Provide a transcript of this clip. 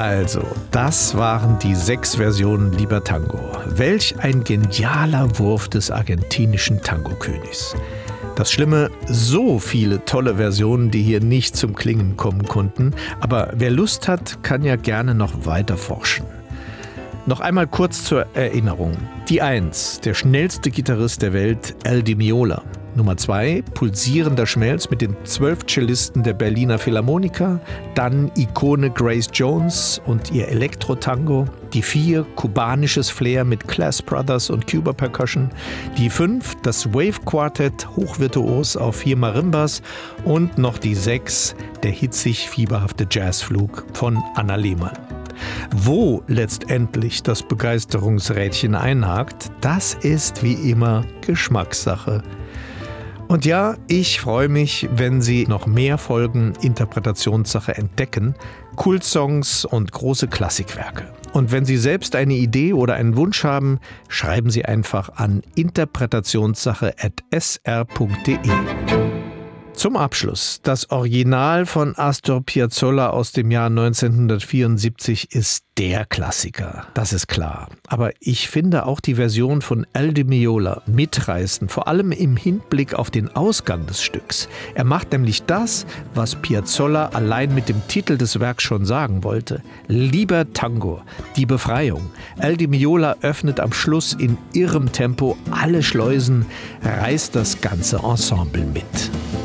Also, das waren die 6 Versionen Lieber Tango. Welch ein genialer Wurf des argentinischen Tango-Königs. Das Schlimme, so viele tolle Versionen, die hier nicht zum Klingen kommen konnten. Aber wer Lust hat, kann ja gerne noch weiter forschen. Noch einmal kurz zur Erinnerung. Die 1, der schnellste Gitarrist der Welt, El Di Meola. Nummer 2, pulsierender Schmelz mit den 12 Cellisten der Berliner Philharmoniker. Dann Ikone Grace Jones und ihr Elektro-Tango. Die 4, kubanisches Flair mit Class Brothers und Cuba Percussion. Die 5, das Wave-Quartett, hochvirtuos auf 4 Marimbas. Und noch die 6, der hitzig fieberhafte Jazzflug von Anna Lehmann. Wo letztendlich das Begeisterungsrädchen einhakt, das ist wie immer Geschmackssache. Und ja, ich freue mich, wenn Sie noch mehr Folgen Interpretationssache entdecken, Kultsongs und große Klassikwerke. Und wenn Sie selbst eine Idee oder einen Wunsch haben, schreiben Sie einfach an interpretationssache@sr.de. Zum Abschluss, das Original von Astor Piazzolla aus dem Jahr 1974 ist der Klassiker, das ist klar. Aber ich finde auch die Version von El Di Meola mitreißend, vor allem im Hinblick auf den Ausgang des Stücks. Er macht nämlich das, was Piazzolla allein mit dem Titel des Werks schon sagen wollte. Lieber Tango, die Befreiung. El Di Meola öffnet am Schluss in irrem Tempo alle Schleusen, reißt das ganze Ensemble mit.